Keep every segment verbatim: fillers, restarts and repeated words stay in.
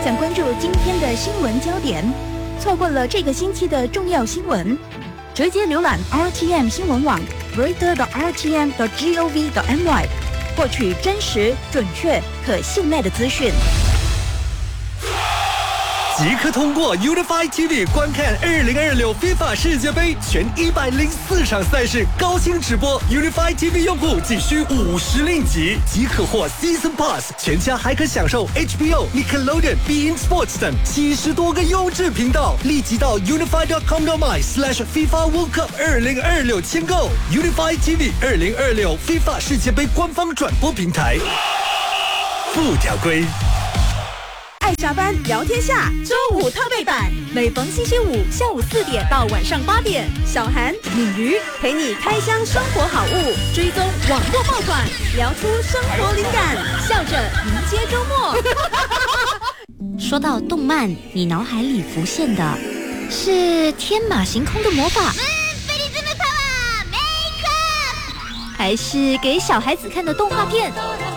想关注今天的新闻焦点，错过了这个星期的重要新闻，直接浏览 R T M 新闻网 reader 的 R T M 的 gov 的 my， 获取真实、准确、可信赖的资讯。 即刻通过 Unify T V 观看二零二六 FIFA 世界杯全一百零四场赛事高清直播。Unify T V 用户仅需五十令吉即可获 Season Pass， 全家还可享受 H B O、Nickelodeon、beIN Sports 等七十多个优质频道。立即到 unify dot com dot my slash FIFA World Cup 二零二六签购 Unify T V 二零二六 FIFA 世界杯官方转播平台。附条规。 爱下班聊天下周五特备版，每逢星期五下午四点到晚上八点，小韩、敏瑜陪你开箱生活好物，追踪网络爆款，聊出生活灵感，笑着迎接周末。 说到动漫，你脑海里浮现的是天马行空的魔法，还是给小孩子看的动画片？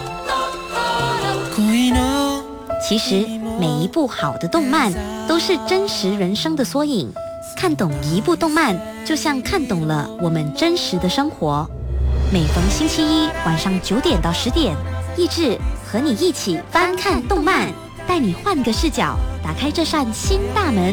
其实每一部好的动漫都是真实人生的缩影，看懂一部动漫就像看懂了我们真实的生活。每逢星期一晚上九点到十点，益智和你一起翻看动漫，带你换个视角，打开这扇新大门，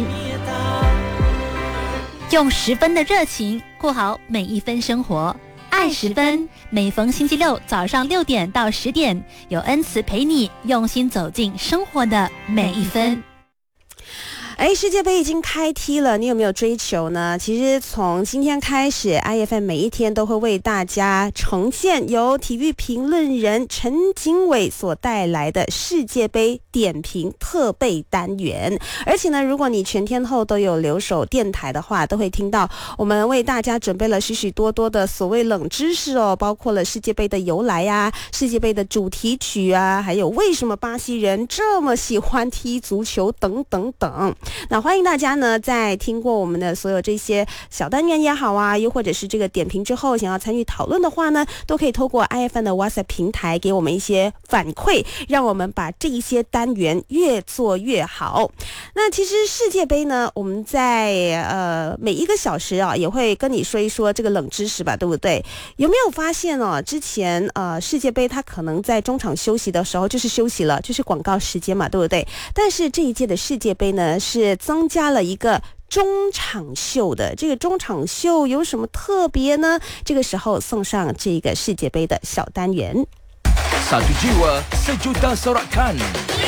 用十分的热情过好每一分生活。爱十分，每逢星期六早上六点到十点，有恩慈陪你用心走进生活的每一分。 哎，世界杯已经开踢了，你有没有追球呢？其实从今天开始 ，I F M 每一天都会为大家呈现由体育评论人陈景伟所带来的世界杯点评特备单元。而且呢，如果你全天候都有留守电台的话，都会听到我们为大家准备了许许多多的所谓冷知识哦，包括了世界杯的由来呀、世界杯的主题曲啊，还有为什么巴西人这么喜欢踢足球等等等。那欢迎大家呢，在听过我们的所有这些小单元也好啊，又或者是这个点评之后，想要参与讨论的话呢，都可以透过 I F M 的 WhatsApp 平台给我们一些反馈，让我们把这一些单元越做越好。那其实世界杯呢，我们在呃每一个小时啊，也会跟你说一说这个冷知识吧，对不对？有没有发现哦，之前呃世界杯它可能在中场休息的时候就是休息了，就是广告时间嘛，对不对？但是这一届的世界杯呢，是是增加了一个中场秀的。这个中场秀有什么特别呢？这个时候送上这个世界杯的小单元。 Satu jiwa sejuta sorakan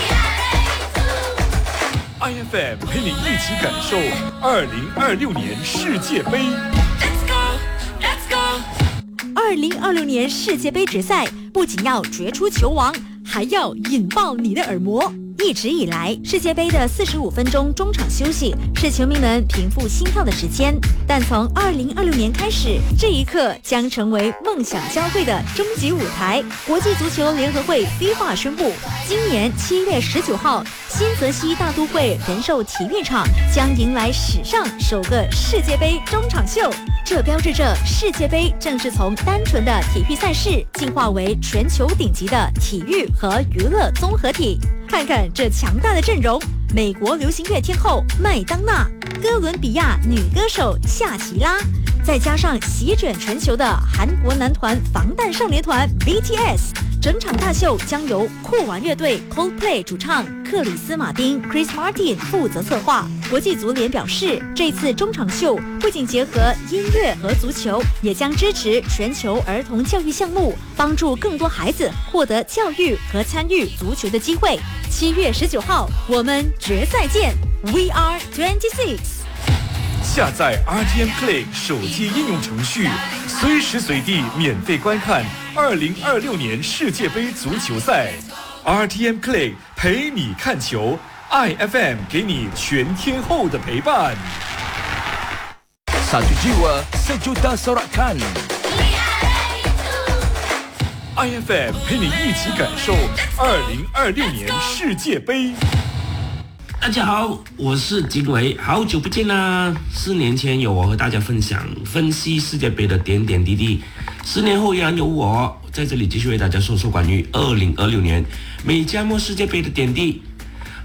I F M 陪你一起感受二零二六年世界杯。 二零二六年世界杯决赛不仅要决出球王，还要引爆你的耳膜。一直以来，世界杯的四十五分钟中场休息是球迷们平复心跳的时间，但从二零二六年开始，这一刻将成为梦想交汇的终极舞台。国际足球联合会 FIFA 宣布，今年七月十九号，新泽西大都会人寿体育场将迎来史上首个世界杯中场秀。这标志着世界杯正式从单纯的体育赛事进化为全球顶级的体育和娱乐综合体。看看这强大的阵容，美国流行乐天后麦当娜，哥伦比亚女歌手夏奇拉，再加上席卷全球的韩国男团防弹少年团 B T S， 整场大秀将由酷玩乐队 Coldplay 主唱克里斯马丁 Chris Martin 负责策划。国际足联表示，这次中场秀不仅结合音乐和足球，也将支持全球儿童教育项目，帮助更多孩子获得教育和参与足球的机会。七月十九号，我们决赛见 ！We are twenty-six。 下载 R T M Play 手机应用程序，随时随地免费观看二零二六年世界杯足球赛。R T M Play 陪你看球 ，I F M 给你全天候的陪伴。Satu jiwa sejuta sorakan I F M 陪你一起感受二零二六年世界杯。 大家好，我是景伟，好久不见啦！四年前有我和大家分享分析世界杯的点点滴滴，十年后依然有我在这里继续为大家说说关于二零二六年美加墨世界杯的点滴。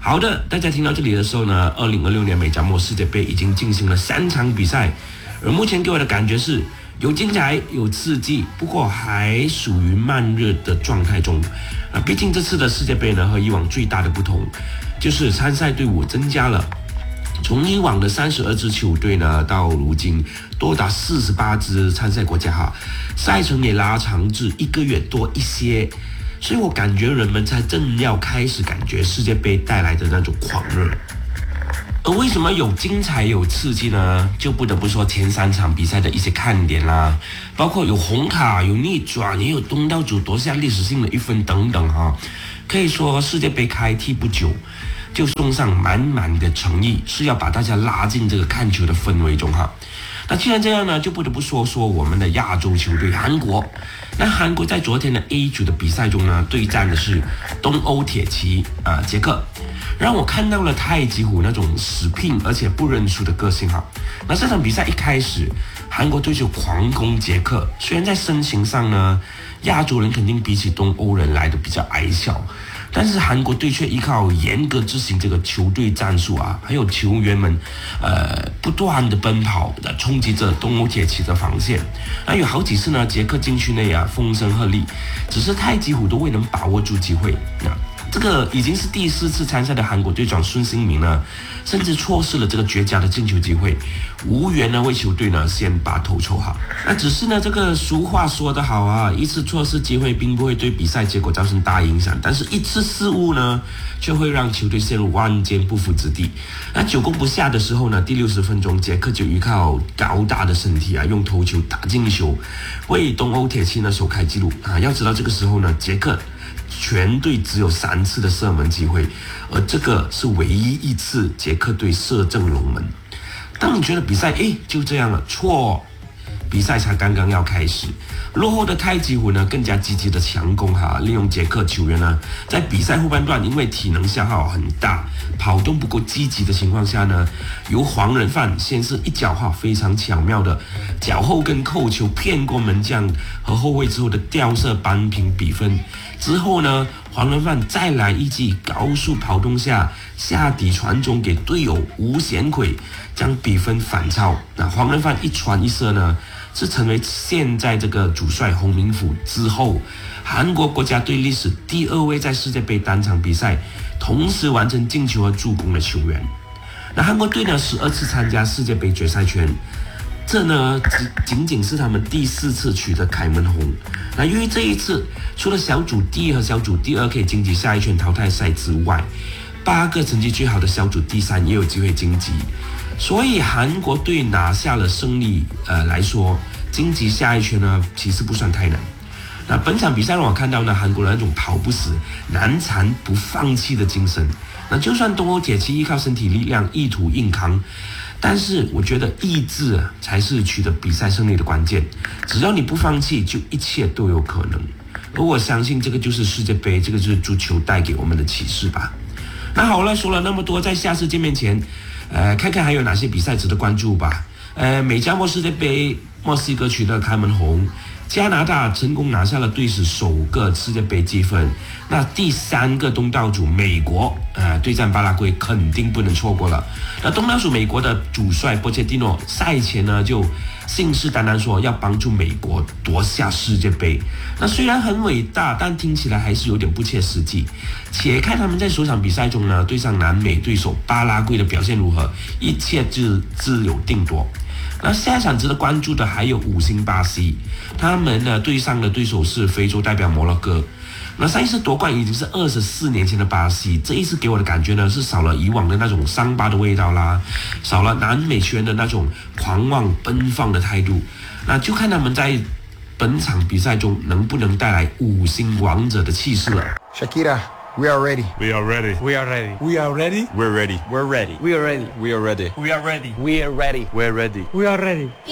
好的，大家听到这里的时候呢，二零二六年美加墨世界杯已经进行了三场比赛，而目前给我的感觉是有精彩有刺激，不过还属于慢热的状态中。啊，毕竟这次的世界杯呢和以往最大的不同就是参赛队伍增加了。从以往的三十二支球队呢，到如今多达四十八支参赛国家哈，赛程也拉长至一个月多一些，所以我感觉人们才正要开始感觉世界杯带来的那种狂热。而为什么有精彩有刺激呢？就不得不说前三场比赛的一些看点啦，包括有红卡、有逆转，也有东道主夺下历史性的一分等等哈。可以说世界杯开踢不久，就送上满满的诚意，是要把大家拉进这个看球的氛围中哈。那既然这样呢，就不得不说说我们的亚洲球队韩国。那韩国在昨天的 A 组的比赛中呢，对战的是东欧铁骑啊、呃、捷克，让我看到了太极虎那种死拼而且不认输的个性哈。那这场比赛一开始，韩国队就狂攻捷克，虽然在身形上呢，亚洲人肯定比起东欧人来的比较矮小，但是韩国队却依靠严格执行这个球队战术啊，还有球员们呃不断的奔跑的冲击着东欧铁骑的防线。那有好几次呢，捷克禁区内啊风声鹤唳，只是太极虎都未能把握住机会。那这个已经是第四次参赛的韩国队长孙兴民呢，甚至错失了这个绝佳的进球机会，无缘呢为球队呢先把头筹好。那只是呢，这个俗话说得好啊，一次错失机会并不会对比赛结果造成大影响，但是一次失误呢，却会让球队陷入万劫不复之地。那久攻不下的时候呢，第六十分钟，捷克就依靠高大的身体啊，用头球打进球，为东欧铁骑呢首开纪录啊。要知道这个时候呢，捷克全队只有三次的射门机会，而这个是唯一一次捷克队射正龙门。当你觉得比赛诶就这样了，错，比赛才刚刚要开始。落后的太极虎呢更加积极的强攻哈，利用捷克球员呢在比赛后半段因为体能消耗很大，跑动不够积极的情况下呢，由黄仁范先是一脚哈非常巧妙的脚后跟扣球骗过门将和后卫之后的吊射扳平比分。之后呢，黄仁范再来一记高速跑动下下底传中给队友吴贤奎，将比分反超。那黄仁范一传一射呢，是成为现在这个主帅洪明甫之后，韩国国家队历史第二位在世界杯单场比赛同时完成进球和助攻的球员。那韩国队呢，十二次参加世界杯决赛圈，这呢仅仅是他们第四次取得开门红。那由于这一次除了小组第一和小组第二可以晋级下一圈淘汰赛之外，八个成绩最好的小组第三也有机会晋级，所以韩国队拿下了胜利，呃来说晋级下一圈呢其实不算太难。那本场比赛让我看到呢韩国人那种跑不死、难缠不放弃的精神。那就算东欧铁骑依靠身体力量意图硬扛，但是我觉得意志啊才是取得比赛胜利的关键。只要你不放弃，就一切都有可能。而我相信这个就是世界杯，这个就是足球带给我们的启示吧。那好了，说了那么多，在下次见面前，呃，看看还有哪些比赛值得关注吧。呃，美加墨世界杯，墨西哥取得开门红。加拿大成功拿下了队史首个世界杯积分，那第三个东道主美国，呃，对战巴拉圭肯定不能错过了。那东道主美国的主帅波切蒂诺赛前呢就信誓旦旦说要帮助美国夺下世界杯。那虽然很伟大，但听起来还是有点不切实际。且看他们在首场比赛中呢对上南美对手巴拉圭的表现如何，一切自自有定夺。那下一场值得关注的还有五星巴西，他们呢对上的对手是非洲代表摩洛哥。那上一次夺冠已经是二十四年前的巴西，这一次给我的感觉呢是少了以往的那种桑巴的味道啦，少了南美球员的那种狂妄奔放的态度。那就看他们在本场比赛中能不能带来五星王者的气势了。 Shakira，We are ready. We are ready. We are ready. We are ready. We're ready. We're ready. We are ready. We are ready. We are ready. We are ready. We're ready. We are ready. We are ready.